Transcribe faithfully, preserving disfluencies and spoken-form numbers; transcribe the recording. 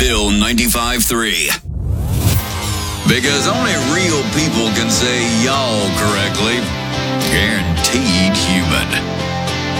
Bill ninety-five three. Because only real people can say y'all correctly. Guaranteed.